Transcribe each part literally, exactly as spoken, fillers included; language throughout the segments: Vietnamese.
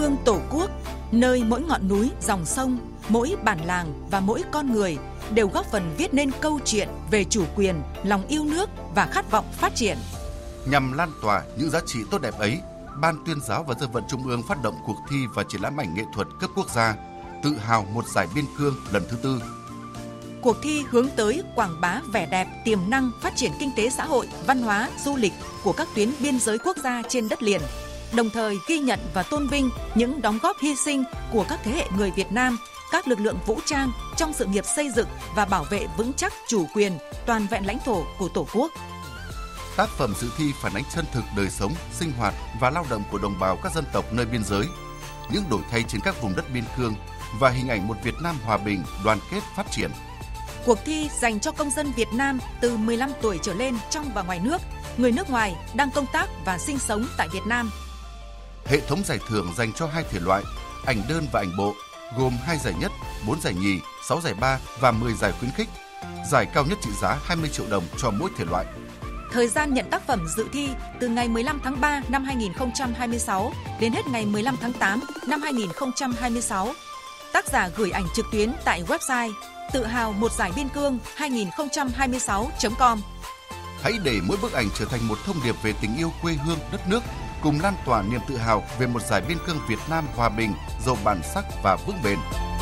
hương Tổ quốc, nơi mỗi ngọn núi, dòng sông, mỗi bản làng và mỗi con người đều góp phần viết nên câu chuyện về chủ quyền, lòng yêu nước và khát vọng phát triển. Nhằm lan tỏa những giá trị tốt đẹp ấy, Ban Tuyên giáo và Dân vận Trung ương phát động cuộc thi và triển lãm ảnh nghệ thuật cấp quốc gia Tự hào một giải biên cương lần thứ tư. Cuộc thi hướng tới quảng bá vẻ đẹp, tiềm năng, phát triển kinh tế xã hội, văn hóa, du lịch của các tuyến biên giới quốc gia trên đất liền, đồng thời ghi nhận và tôn vinh những đóng góp hy sinh của các thế hệ người Việt Nam, các lực lượng vũ trang trong sự nghiệp xây dựng và bảo vệ vững chắc chủ quyền, toàn vẹn lãnh thổ của Tổ quốc. Tác phẩm dự thi phản ánh chân thực đời sống, sinh hoạt và lao động của đồng bào các dân tộc nơi biên giới, những đổi thay trên các vùng đất biên cương và hình ảnh một Việt Nam hòa bình, đoàn kết, phát triển. Cuộc thi dành cho công dân Việt Nam từ mười lăm tuổi trở lên trong và ngoài nước, người nước ngoài đang công tác và sinh sống tại Việt Nam. Hệ thống giải thưởng dành cho hai thể loại, ảnh đơn và ảnh bộ, gồm hai giải nhất, bốn giải nhì, sáu giải ba và mười giải khuyến khích. Giải cao nhất trị giá hai mươi triệu đồng cho mỗi thể loại. Thời gian nhận tác phẩm dự thi từ ngày mười lăm tháng ba năm hai nghìn không trăm hai mươi sáu đến hết ngày mười lăm tháng tám năm hai nghìn không trăm hai mươi sáu. Tác giả gửi ảnh trực tuyến tại website tự hào một giải biên cương hai nghìn không trăm hai mươi sáu chấm com. Hãy để mỗi bức ảnh trở thành một thông điệp về tình yêu quê hương, đất nước, cùng lan tỏa niềm tự hào về một giải biên cương Việt Nam hòa bình, giàu bản sắc và vững bền.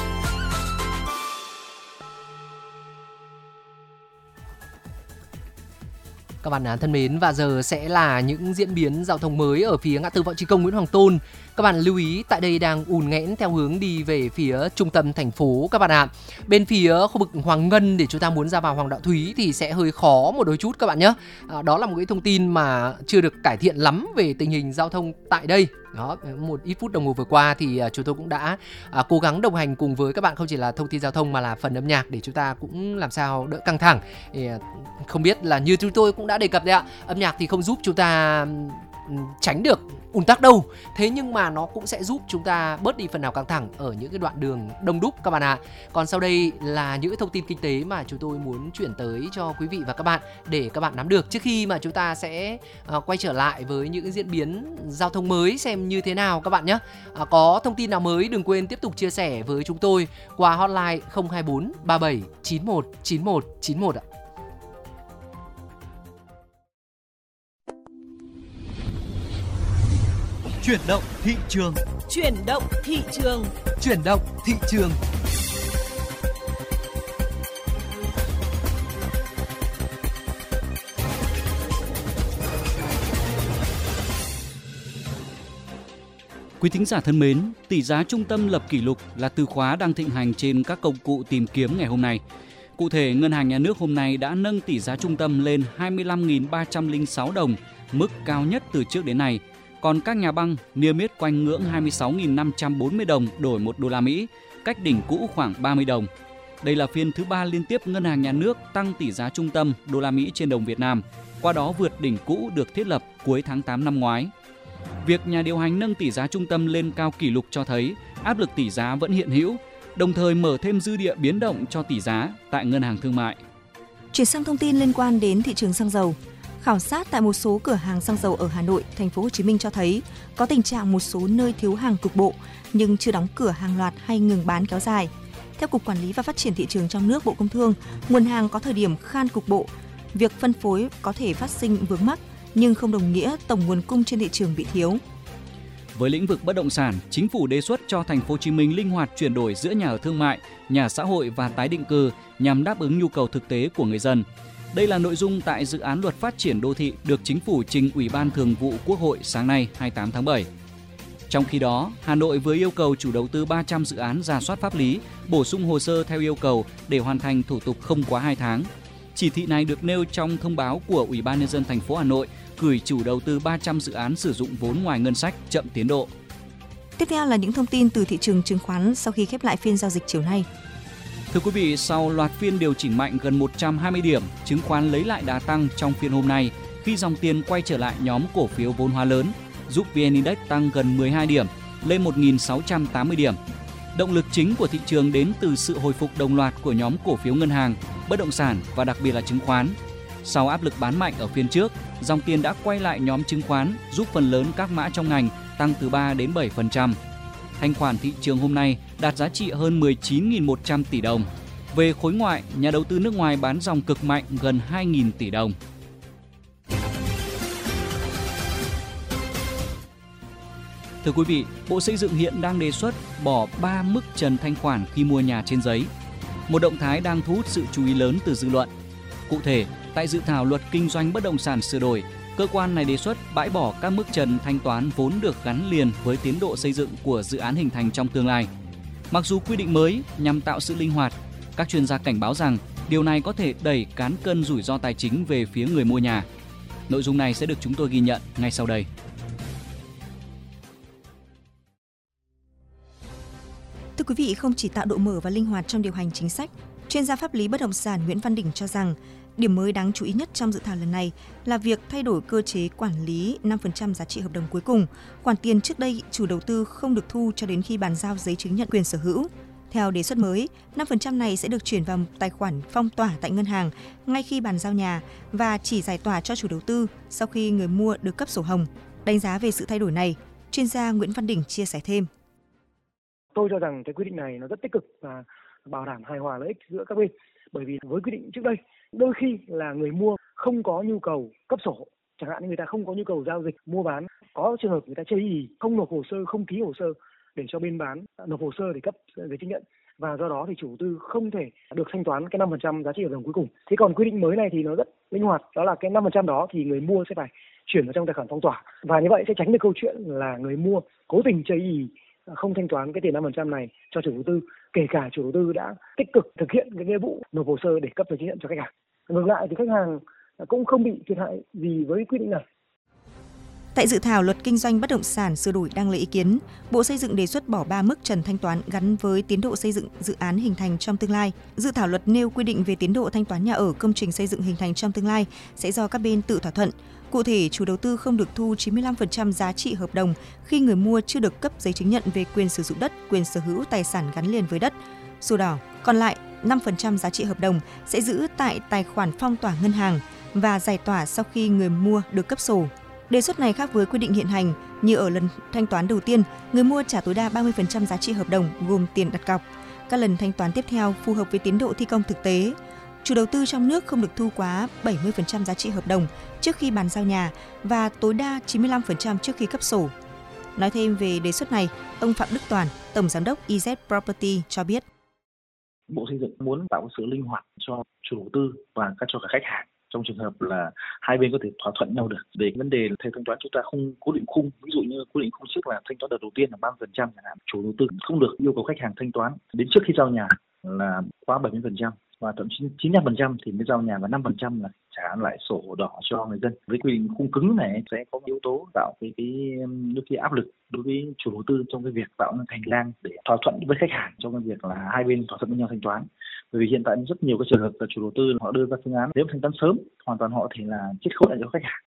Các bạn thân mến, và giờ sẽ là những diễn biến giao thông mới ở phía ngã tư Võ Trí Công, Nguyễn Hoàng Tôn. Các bạn lưu ý tại đây đang ùn nghẽn theo hướng đi về phía trung tâm thành phố các bạn ạ. Bên phía khu vực Hoàng Ngân để chúng ta muốn ra vào Hoàng Đạo Thúy thì sẽ hơi khó một đôi chút các bạn nhé. À, đó là một cái thông tin mà chưa được cải thiện lắm về tình hình giao thông tại đây. Đó, một ít phút đồng hồ vừa qua thì chúng tôi cũng đã à, cố gắng đồng hành cùng với các bạn, không chỉ là thông tin giao thông mà là phần âm nhạc để chúng ta cũng làm sao đỡ căng thẳng. Thì, không biết là như chúng tôi cũng đã đề cập đấy ạ, âm nhạc thì không giúp chúng ta tránh được ùn tắc đâu, thế nhưng mà nó cũng sẽ giúp chúng ta bớt đi phần nào căng thẳng ở những cái đoạn đường đông đúc các bạn ạ. Còn sau đây là những thông tin kinh tế mà chúng tôi muốn chuyển tới cho quý vị và các bạn để các bạn nắm được trước khi mà chúng ta sẽ uh, quay trở lại với những diễn biến giao thông mới xem như thế nào các bạn nhé. Uh, có thông tin nào mới đừng quên tiếp tục chia sẻ với chúng tôi qua hotline không hai bốn ba bảy chín một chín một chín một ạ. Chuyển động thị trường. Chuyển động thị trường. Chuyển động thị trường. Quý thính giả thân mến, tỷ giá trung tâm lập kỷ lục là từ khóa đang thịnh hành trên các công cụ tìm kiếm ngày hôm nay. Cụ thể, Ngân hàng Nhà nước hôm nay đã nâng tỷ giá trung tâm lên hai mươi lăm nghìn ba trăm lẻ sáu đồng, mức cao nhất từ trước đến nay. Còn các nhà băng niêm yết quanh ngưỡng hai mươi sáu nghìn năm trăm bốn mươi đồng đổi một đô la Mỹ, cách đỉnh cũ khoảng ba mươi đồng. Đây là phiên thứ ba liên tiếp Ngân hàng Nhà nước tăng tỷ giá trung tâm đô la Mỹ trên đồng Việt Nam, qua đó vượt đỉnh cũ được thiết lập cuối tháng tám năm ngoái. Việc nhà điều hành nâng tỷ giá trung tâm lên cao kỷ lục cho thấy áp lực tỷ giá vẫn hiện hữu, đồng thời mở thêm dư địa biến động cho tỷ giá tại ngân hàng thương mại. Chuyển sang thông tin liên quan đến thị trường xăng dầu. Khảo sát tại một số cửa hàng xăng dầu ở Hà Nội, Thành phố Hồ Chí Minh cho thấy có tình trạng một số nơi thiếu hàng cục bộ nhưng chưa đóng cửa hàng loạt hay ngừng bán kéo dài. Theo Cục Quản lý và Phát triển thị trường trong nước, Bộ Công Thương, nguồn hàng có thời điểm khan cục bộ, việc phân phối có thể phát sinh vướng mắc nhưng không đồng nghĩa tổng nguồn cung trên thị trường bị thiếu. Với lĩnh vực bất động sản, Chính phủ đề xuất cho Thành phố Hồ Chí Minh linh hoạt chuyển đổi giữa nhà ở thương mại, nhà xã hội và tái định cư nhằm đáp ứng nhu cầu thực tế của người dân. Đây là nội dung tại dự án luật phát triển đô thị được Chính phủ trình Ủy ban Thường vụ Quốc hội sáng nay hai mươi tám tháng bảy. Trong khi đó, Hà Nội vừa yêu cầu chủ đầu tư ba trăm dự án rà soát pháp lý, bổ sung hồ sơ theo yêu cầu để hoàn thành thủ tục không quá hai tháng. Chỉ thị này được nêu trong thông báo của Ủy ban Nhân dân thành phố Hà Nội gửi chủ đầu tư ba trăm dự án sử dụng vốn ngoài ngân sách chậm tiến độ. Tiếp theo là những thông tin từ thị trường chứng khoán sau khi khép lại phiên giao dịch chiều nay. Thưa quý vị, sau loạt phiên điều chỉnh mạnh gần một trăm hai mươi điểm, chứng khoán lấy lại đà tăng trong phiên hôm nay khi dòng tiền quay trở lại nhóm cổ phiếu vốn hóa lớn, giúp vê en Index tăng gần mười hai điểm, lên một nghìn sáu trăm tám mươi điểm. Động lực chính của thị trường đến từ sự hồi phục đồng loạt của nhóm cổ phiếu ngân hàng, bất động sản và đặc biệt là chứng khoán. Sau áp lực bán mạnh ở phiên trước, dòng tiền đã quay lại nhóm chứng khoán, giúp phần lớn các mã trong ngành tăng từ ba đến bảy phần trăm. thanh khoản thị trường hôm nay đạt giá trị hơn mười chín nghìn một trăm tỷ đồng. Về khối ngoại, nhà đầu tư nước ngoài bán dòng cực mạnh gần hai nghìn tỷ đồng. Thưa quý vị, Bộ Xây dựng hiện đang đề xuất bỏ ba mức trần thanh khoản khi mua nhà trên giấy. Một động thái đang thu hút sự chú ý lớn từ dư luận. Cụ thể, tại dự thảo luật kinh doanh bất động sản sửa đổi, cơ quan này đề xuất bãi bỏ các mức trần thanh toán vốn được gắn liền với tiến độ xây dựng của dự án hình thành trong tương lai. Mặc dù quy định mới nhằm tạo sự linh hoạt, các chuyên gia cảnh báo rằng điều này có thể đẩy cán cân rủi ro tài chính về phía người mua nhà. Nội dung này sẽ được chúng tôi ghi nhận ngay sau đây. Thưa quý vị, không chỉ tạo độ mở và linh hoạt trong điều hành chính sách, chuyên gia pháp lý bất động sản Nguyễn Văn Đỉnh cho rằng điểm mới đáng chú ý nhất trong dự thảo lần này là việc thay đổi cơ chế quản lý năm phần trăm giá trị hợp đồng cuối cùng. Khoản tiền trước đây chủ đầu tư không được thu cho đến khi bàn giao giấy chứng nhận quyền sở hữu. Theo đề xuất mới, năm phần trăm này sẽ được chuyển vào tài khoản phong tỏa tại ngân hàng ngay khi bàn giao nhà và chỉ giải tỏa cho chủ đầu tư sau khi người mua được cấp sổ hồng. Đánh giá về sự thay đổi này, chuyên gia Nguyễn Văn Đỉnh chia sẻ thêm. Tôi cho rằng cái quy định này nó rất tích cực và bảo đảm hài hòa lợi ích giữa các bên. Bởi vì với quy định trước đây, đôi khi là người mua không có nhu cầu cấp sổ, chẳng hạn như người ta không có nhu cầu giao dịch mua bán, có trường hợp người ta chây ỳ, không nộp hồ sơ, không ký hồ sơ để cho bên bán nộp hồ sơ để cấp giấy chứng nhận, và do đó thì chủ tư không thể được thanh toán cái năm phần trăm giá trị hợp đồng cuối cùng. Thế còn quy định mới này thì nó rất linh hoạt, đó là cái năm phần trăm đó thì người mua sẽ phải chuyển vào trong tài khoản phong tỏa, và như vậy sẽ tránh được câu chuyện là người mua cố tình chây ỳ không thanh toán cái tiền năm phần trăm này cho chủ đầu tư, kể cả chủ đầu tư đã tích cực thực hiện cái nghĩa vụ nộp hồ sơ để cấp giấy chứng nhận cho khách hàng. Ngược lại thì khách hàng cũng không bị thiệt hại gì với quy định này. Tại dự thảo luật kinh doanh bất động sản sửa đổi đang lấy ý kiến, Bộ Xây dựng đề xuất bỏ ba mức trần thanh toán gắn với tiến độ xây dựng dự án hình thành trong tương lai. Dự thảo luật nêu quy định về tiến độ thanh toán nhà ở công trình xây dựng hình thành trong tương lai sẽ do các bên tự thỏa thuận. Cụ thể, chủ đầu tư không được thu chín mươi lăm phần trăm giá trị hợp đồng khi người mua chưa được cấp giấy chứng nhận về quyền sử dụng đất, quyền sở hữu tài sản gắn liền với đất, sổ đỏ. Còn lại, năm phần trăm giá trị hợp đồng sẽ giữ tại tài khoản phong tỏa ngân hàng và giải tỏa sau khi người mua được cấp sổ. Đề xuất này khác với quy định hiện hành, như ở lần thanh toán đầu tiên, người mua trả tối đa ba mươi phần trăm giá trị hợp đồng gồm tiền đặt cọc. Các lần thanh toán tiếp theo phù hợp với tiến độ thi công thực tế. Chủ đầu tư trong nước không được thu quá bảy mươi phần trăm giá trị hợp đồng trước khi bàn giao nhà và tối đa chín mươi lăm phần trăm trước khi cấp sổ. Nói thêm về đề xuất này, ông Phạm Đức Toàn, Tổng Giám đốc i dét Property cho biết. Bộ Xây dựng muốn tạo sự linh hoạt cho chủ đầu tư và cho cả khách hàng. Trong trường hợp là hai bên có thể thỏa thuận nhau được để vấn đề theo thanh toán chúng ta không cố định khung, ví dụ như cố định khung trước là thanh toán đợt đầu tiên là ba mươi phần trăm chẳng hạn, chủ đầu tư không được yêu cầu khách hàng thanh toán đến trước khi giao nhà là quá bảy mươi phần trăm và thậm chí chín mươi lăm phần trăm thì mới giao nhà, và năm phần trăm là trả lại sổ đỏ cho người dân. Với quy định khung cứng này sẽ có yếu tố tạo cái cái đôi khi áp lực đối với chủ đầu tư trong cái việc tạo nên hành lang để thỏa thuận với khách hàng trong cái việc là hai bên thỏa thuận với nhau thanh toán. Bởi vì hiện tại rất nhiều các trường hợp là chủ đầu tư họ đưa ra phương án nếu thanh toán sớm, hoàn toàn họ có thể là chiết khấu lại cho khách hàng.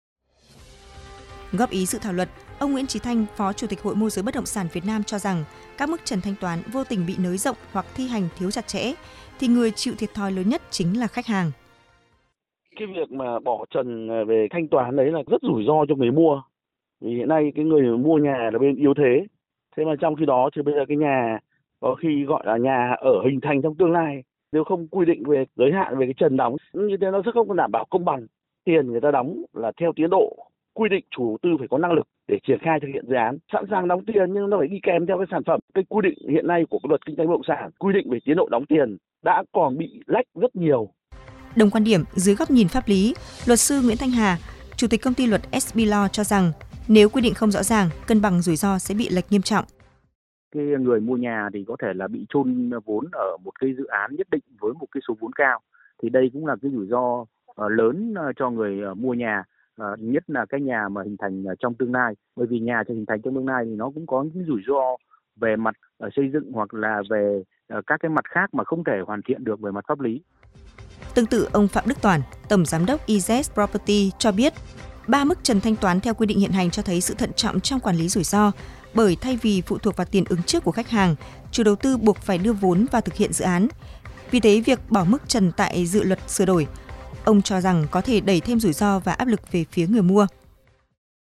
Góp ý dự thảo luật, ông Nguyễn Chí Thanh, Phó Chủ tịch Hội Môi giới Bất động sản Việt Nam cho rằng các mức trần thanh toán vô tình bị nới rộng hoặc thi hành thiếu chặt chẽ, thì người chịu thiệt thòi lớn nhất chính là khách hàng. Cái việc mà bỏ trần về thanh toán đấy là rất rủi ro cho người mua. Vì hiện nay cái người mua nhà là bên yếu thế. Thế mà trong khi đó thì bây giờ cái nhà có khi gọi là nhà ở hình thành trong tương lai, nếu không quy định về giới hạn về cái trần đóng, như thế nó sẽ không đảm bảo công bằng. Tiền người ta đóng là theo tiến độ, quy định chủ đầu tư phải có năng lực để triển khai thực hiện dự án, sẵn sàng đóng tiền nhưng nó phải đi kèm theo cái sản phẩm. Cái quy định hiện nay của cái luật kinh doanh bất động sản quy định về tiến độ đóng tiền đã còn bị lách rất nhiều. Đồng quan điểm, dưới góc nhìn pháp lý, luật sư Nguyễn Thanh Hà, Chủ tịch công ty luật ét bê Law cho rằng nếu quy định không rõ ràng, cân bằng rủi ro sẽ bị lệch nghiêm trọng. Cái người mua nhà thì có thể là bị chôn vốn ở một cái dự án nhất định với một cái số vốn cao, thì đây cũng là cái rủi ro lớn cho người mua nhà, nhất là cái nhà mà hình thành trong tương lai. Bởi vì nhà hình thành trong tương lai thì nó cũng có những rủi ro về mặt xây dựng hoặc là về các cái mặt khác mà không thể hoàn thiện được về mặt pháp lý. Tương tự, ông Phạm Đức Toàn, Tổng Giám đốc i dét Property cho biết, ba mức trần thanh toán theo quy định hiện hành cho thấy sự thận trọng trong quản lý rủi ro, bởi thay vì phụ thuộc vào tiền ứng trước của khách hàng, chủ đầu tư buộc phải đưa vốn vào thực hiện dự án. Vì thế, việc bỏ mức trần tại dự luật sửa đổi, ông cho rằng có thể đẩy thêm rủi ro và áp lực về phía người mua.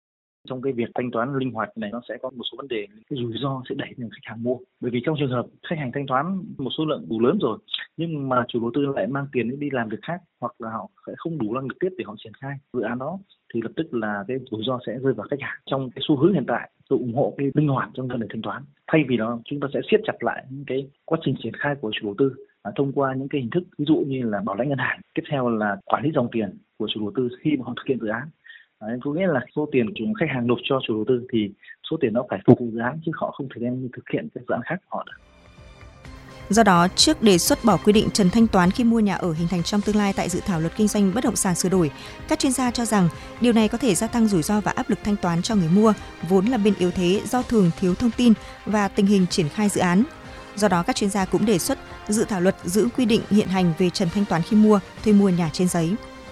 Trong cái việc thanh toán linh hoạt này nó sẽ có một số vấn đề, cái rủi ro sẽ đẩy lên khách hàng mua. Bởi vì trong trường hợp khách hàng thanh toán một số lượng đủ lớn rồi nhưng mà chủ đầu tư lại mang tiền đi làm việc khác hoặc là họ sẽ không đủ năng lực tiếp để họ triển khai dự án đó thì lập tức là cái rủi ro sẽ rơi vào khách hàng. Trong cái xu hướng hiện tại, tôi ủng hộ cái linh hoạt trong vấn đề thanh toán. Thay vì đó chúng ta sẽ siết chặt lại những cái quá trình triển khai của chủ đầu tư à, thông qua những cái hình thức ví dụ như là bảo lãnh ngân hàng. Tiếp theo là quản lý dòng tiền của chủ đầu tư khi mà họ thực hiện dự án. À, có nghĩa là số tiền của khách hàng nộp cho chủ đầu tư thì số tiền đó phải phục vụ dự án chứ họ không thể đem thực hiện các dự án khác của họ được. Do đó, trước đề xuất bỏ quy định trần thanh toán khi mua nhà ở hình thành trong tương lai tại dự thảo luật kinh doanh bất động sản sửa đổi, các chuyên gia cho rằng điều này có thể gia tăng rủi ro và áp lực thanh toán cho người mua, vốn là bên yếu thế do thường thiếu thông tin và tình hình triển khai dự án. Do đó, các chuyên gia cũng đề xuất dự thảo luật giữ quy định hiện hành về trần thanh toán khi mua, thuê mua nhà trên giấy.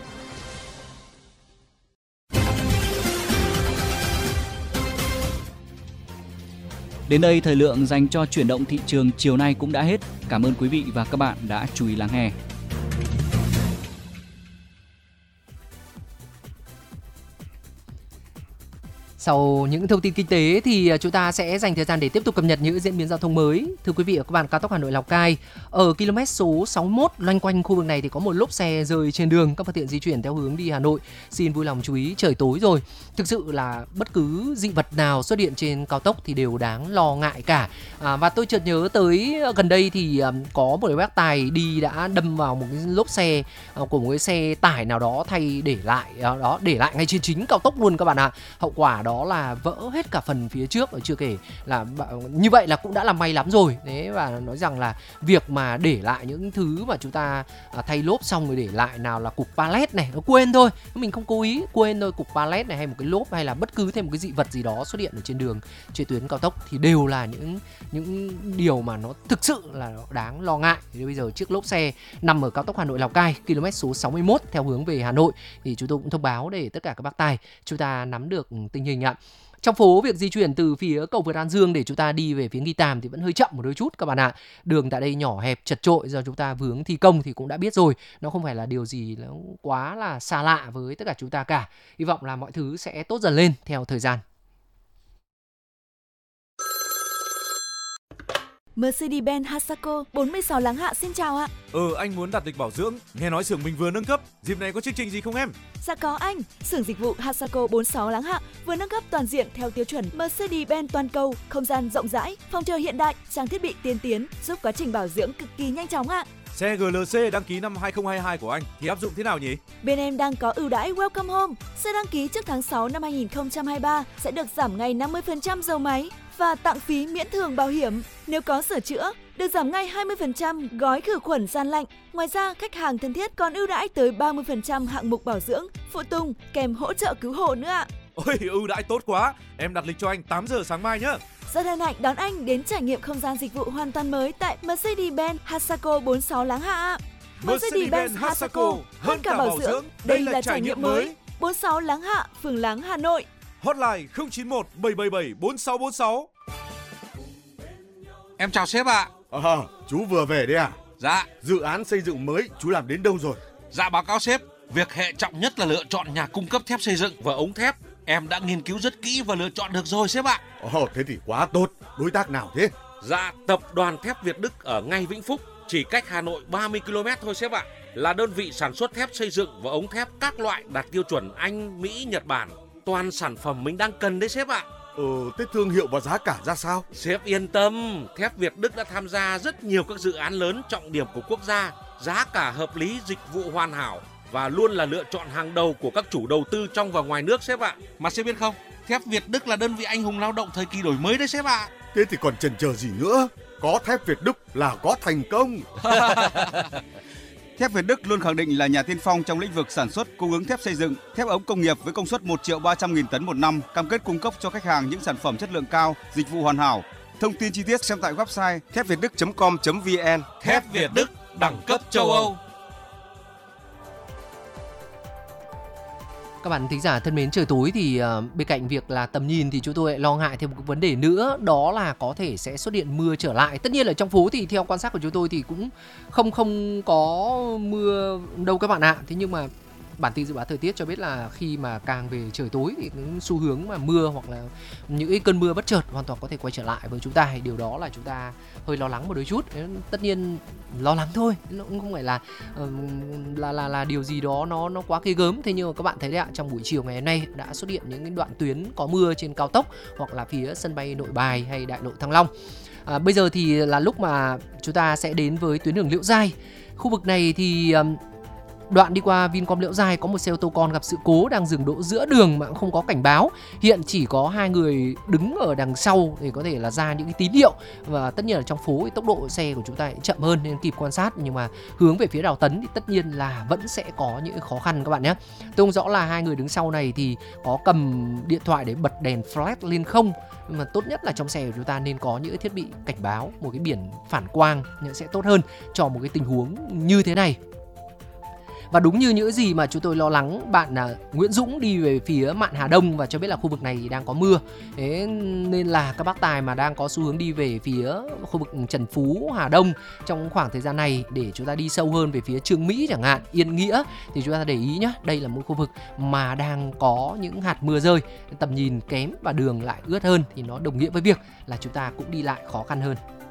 Đến đây, thời lượng dành cho chuyển động thị trường chiều nay cũng đã hết. Cảm ơn quý vị và các bạn đã chú ý lắng nghe. Sau những thông tin kinh tế thì chúng ta sẽ dành thời gian để tiếp tục cập nhật những diễn biến giao thông mới. Thưa quý vị và các bạn, cao tốc Hà Nội - Lào Cai ở km số sáu mươi mốt loanh quanh khu vực này thì có một lốp xe rơi trên đường. Các phương tiện di chuyển theo hướng đi Hà Nội xin vui lòng chú ý, trời tối rồi. Thực sự là bất cứ dị vật nào xuất hiện trên cao tốc thì đều đáng lo ngại cả. À, và tôi chợt nhớ tới gần đây thì um, có một bác tài đi đã đâm vào một cái lốp xe uh, của một cái xe tải nào đó thay để lại uh, đó để lại ngay trên chính cao tốc luôn các bạn ạ. Hậu quả đó là vỡ hết cả phần phía trước, và chưa kể là như vậy là cũng đã là may lắm rồi đấy. Và nói rằng là việc mà để lại những thứ mà chúng ta thay lốp xong rồi để lại, nào là cục pallet này, nó quên thôi, mình không cố ý quên thôi, cục pallet này hay một cái lốp hay là bất cứ thêm một cái dị vật gì đó xuất hiện ở trên đường trên tuyến cao tốc thì đều là những những điều mà nó thực sự là đáng lo ngại. Thì bây giờ chiếc lốp xe nằm ở cao tốc Hà Nội - Lào Cai km số sáu mươi mốt theo hướng về Hà Nội thì chúng tôi cũng thông báo để tất cả các bác tài chúng ta nắm được tình hình ạ. Trong phố, việc di chuyển từ phía cầu vượt An Dương để chúng ta đi về phía Nghi Tàm thì vẫn hơi chậm một đôi chút các bạn ạ. Đường tại đây nhỏ hẹp chật chội, do chúng ta vướng thi công thì cũng đã biết rồi, nó không phải là điều gì nó quá là xa lạ với tất cả chúng ta cả. Hy vọng là mọi thứ sẽ tốt dần lên theo thời gian. Mercedes-Benz Hasako bốn mươi sáu Láng Hạ xin chào ạ. Ừ, anh muốn đặt lịch bảo dưỡng. Nghe nói xưởng mình vừa nâng cấp. Dịp này có chương trình gì không em? Dạ có anh. Xưởng dịch vụ Hasako bốn mươi sáu Láng Hạ vừa nâng cấp toàn diện theo tiêu chuẩn Mercedes-Benz toàn cầu, không gian rộng rãi, phòng chờ hiện đại, trang thiết bị tiên tiến, giúp quá trình bảo dưỡng cực kỳ nhanh chóng ạ. Xe giê lờ xê đăng ký năm hai không hai hai của anh thì áp dụng thế nào nhỉ? Bên em đang có ưu đãi Welcome Home. Xe đăng ký trước tháng sáu năm hai không hai ba sẽ được giảm ngay năm mươi phần trăm dầu máy và tặng phí miễn thường bảo hiểm. Nếu có sửa chữa, được giảm ngay hai mươi phần trăm gói khử khuẩn gian lạnh. Ngoài ra, khách hàng thân thiết còn ưu đãi tới ba mươi phần trăm hạng mục bảo dưỡng, phụ tùng kèm hỗ trợ cứu hộ nữa ạ. Ôi, ưu đãi tốt quá. Em đặt lịch cho anh tám giờ sáng mai nhé. Rất hân hạnh đón anh đến trải nghiệm không gian dịch vụ hoàn toàn mới tại Mercedes-Benz Hasako bốn mươi sáu Láng Hạ. Mercedes-Benz Hasako, hơn cả bảo dưỡng, đây là trải nghiệm mới. bốn mươi sáu Láng Hạ, phường Láng, Hà Nội. Hotline không chín một bảy bảy bảy bốn sáu bốn sáu. Em chào sếp ạ. À, chú vừa về đấy à? Dạ. Dự án xây dựng mới chú làm đến đâu rồi? Dạ báo cáo sếp, việc hệ trọng nhất là lựa chọn nhà cung cấp thép xây dựng và ống thép. Em đã nghiên cứu rất kỹ và lựa chọn được rồi sếp ạ. Ồ, thế thì quá tốt. Đối tác nào thế? Dạ, tập đoàn thép Việt Đức ở ngay Vĩnh Phúc, chỉ cách Hà Nội ba mươi ki lô mét thôi sếp ạ. Là đơn vị sản xuất thép xây dựng và ống thép các loại đạt tiêu chuẩn Anh, Mỹ, Nhật Bản. Toàn sản phẩm mình đang cần đấy sếp ạ. Ừ, thế thương hiệu và giá cả ra sao? Sếp yên tâm, thép Việt Đức đã tham gia rất nhiều các dự án lớn trọng điểm của quốc gia. Giá cả hợp lý, dịch vụ hoàn hảo và luôn là lựa chọn hàng đầu của các chủ đầu tư trong và ngoài nước sếp ạ. Mà sếp biết không, thép Việt Đức là đơn vị anh hùng lao động thời kỳ đổi mới đấy sếp ạ. Thế thì còn chần chờ gì nữa? Có thép Việt Đức là có thành công. Thép Việt Đức luôn khẳng định là nhà tiên phong trong lĩnh vực sản xuất, cung ứng thép xây dựng, thép ống công nghiệp với công suất một triệu ba trăm nghìn tấn một năm, cam kết cung cấp cho khách hàng những sản phẩm chất lượng cao, dịch vụ hoàn hảo. Thông tin chi tiết xem tại website thép việt đức chấm com chấm vn. Thép Việt Đức, đẳng cấp châu Âu. Các bạn thính giả thân mến, trời tối thì uh, bên cạnh việc là tầm nhìn thì chúng tôi lại lo ngại thêm một vấn đề nữa, đó là có thể sẽ xuất hiện mưa trở lại. Tất nhiên là trong phố thì theo quan sát của chúng tôi thì cũng không không có mưa đâu các bạn ạ. Thế nhưng mà bản tin dự báo thời tiết cho biết là khi mà càng về trời tối thì cái xu hướng mà mưa hoặc là những cái cơn mưa bất chợt hoàn toàn có thể quay trở lại với chúng ta. Điều đó là chúng ta hơi lo lắng một đôi chút. Tất nhiên lo lắng thôi, nó cũng không phải là là là là điều gì đó nó nó quá ghê gớm. Thế nhưng mà các bạn thấy đấy ạ, trong buổi chiều ngày hôm nay đã xuất hiện những cái đoạn tuyến có mưa trên cao tốc hoặc là phía sân bay Nội Bài hay đại lộ Thăng Long. À, bây giờ thì là lúc mà chúng ta sẽ đến với tuyến đường Liễu Giai. Khu vực này thì um, đoạn đi qua Vincom Liễu Giai có một xe ô tô con gặp sự cố đang dừng đỗ giữa đường mà không có cảnh báo. Hiện chỉ có hai người đứng ở đằng sau để có thể là ra những cái tín hiệu, và tất nhiên là trong phố thì tốc độ xe của chúng ta chậm hơn nên kịp quan sát, nhưng mà hướng về phía Đào Tấn thì tất nhiên là vẫn sẽ có những khó khăn các bạn nhé. Tôi không rõ là hai người đứng sau này thì có cầm điện thoại để bật đèn flash lên không, nhưng mà tốt nhất là trong xe của chúng ta nên có những thiết bị cảnh báo, một cái biển phản quang sẽ tốt hơn cho một cái tình huống như thế này. Và đúng như những gì mà chúng tôi lo lắng, bạn à, Nguyễn Dũng đi về phía Mạn Hà Đông và cho biết là khu vực này đang có mưa. Thế nên là các bác tài mà đang có xu hướng đi về phía khu vực Trần Phú, Hà Đông trong khoảng thời gian này để chúng ta đi sâu hơn về phía Trương Mỹ chẳng hạn, Yên Nghĩa, thì chúng ta để ý nhé, đây là một khu vực mà đang có những hạt mưa rơi, tầm nhìn kém và đường lại ướt hơn, thì nó đồng nghĩa với việc là chúng ta cũng đi lại khó khăn hơn.